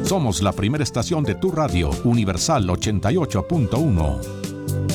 Somos la primera estación de tu radio, Universal 88.1.